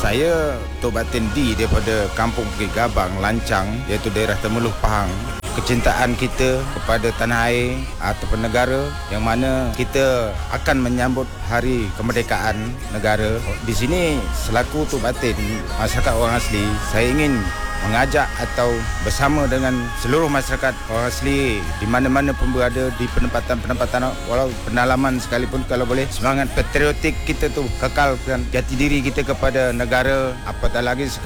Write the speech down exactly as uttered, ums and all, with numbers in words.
Saya Tok Batin D daripada Kampung Bukit Gabang, Lancang, iaitu daerah Temeloh, Pahang. Kecintaan kita kepada tanah air ataupun negara yang mana kita akan menyambut hari kemerdekaan negara. Di sini selaku Tok Batin masyarakat orang asli, saya ingin mengajak atau bersama dengan seluruh masyarakat orang asli di mana-mana pun berada di penempatan-penempatan walau pendalaman sekalipun, kalau boleh semangat patriotik kita tu kekalkan jati diri kita kepada negara, apatah lagi